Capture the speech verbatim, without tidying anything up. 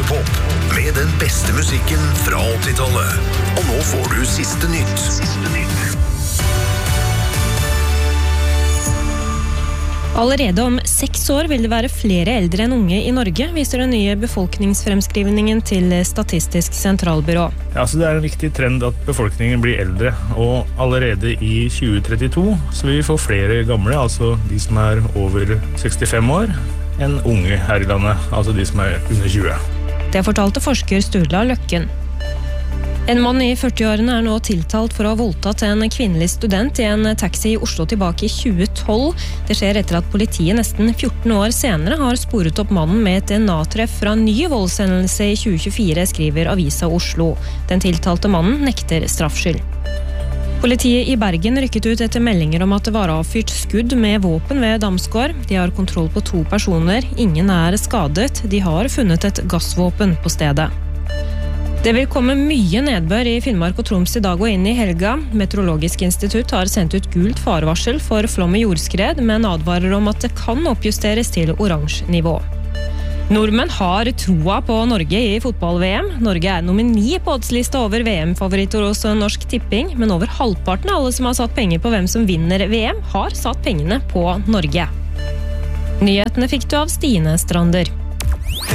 Teaterpop med den beste musikken fra åttitallet. Og nå får du siste nytt. Siste nytt. Allerede om seks år vil det være flere eldre enn unge i Norge, viser den nye befolkningsfremskrivningen til Statistisk sentralbyrå. Ja, så det er en viktig trend at befolkningen blir eldre, og allerede i tjue trettito så vil vi få flere gamle, altså de som er over sekstifem år, enn unge her i landet, altså de som er under tjue. Det fortalte forsker Sturla Løkken. En mann i førti-årene er nå tiltalt for å ha voldtatt en kvinnelig student i en taxi i Oslo tilbake i tjue tolv. Det skjer etter at politiet nesten fjorten år senere har sporet opp mannen med et D N A-treff fra en ny voldshendelse i tjue tjuefire, skriver Avisa Oslo. Den tiltalte mannen nekter straffskyld. Politiet i Bergen rykket ut etter meldinger om at det var avfyrt skudd med våpen ved Damsgård. De har kontroll på to personer. Ingen er skadet. De har funnet et gassvåpen på stedet. Det vil komme mye nedbør i Finnmark og Troms i dag og inn i helga. Meteorologisk institutt har sendt ut gult farevarsel for flom og jordskred, men advarer om at det kan oppjusteres til oransje nivå. Nordmenn har troa på Norge i fotball-V M. Norge er nomini på oddslista over V M-favoritter hos Norsk Tipping, men over halvparten av alle som har satt penger på hvem som vinner V M, har satt pengene på Norge. Nyhetene fikk du av Stine Strander.